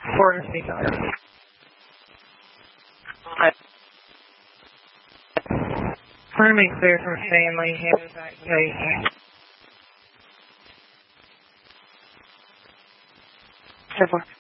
Forestry. Farming clear for family evacuation. So far.